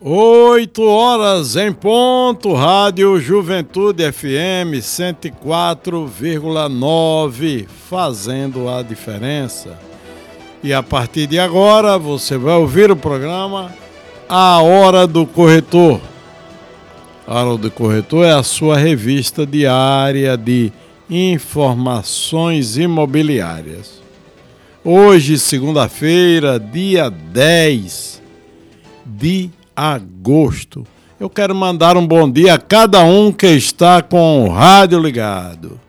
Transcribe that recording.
8 horas em ponto, Rádio Juventude FM 104,9, fazendo a diferença. E a partir de agora você vai ouvir o programa A Hora do Corretor. A Hora do Corretor é a sua revista diária de informações imobiliárias. Hoje, segunda-feira, dia 10 de agosto. Eu quero mandar um bom dia a cada um que está com o rádio ligado.